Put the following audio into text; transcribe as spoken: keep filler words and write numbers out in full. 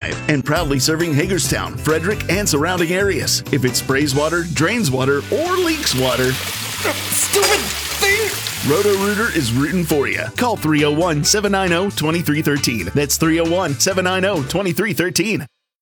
five and proudly serving Hagerstown, Frederick, and surrounding areas. If it sprays water, drains water, or leaks water, Stupid thing! Roto-Rooter is rooting for you. Call three oh one, seven nine zero, two three one three. That's three oh one, seven nine zero, two three one three.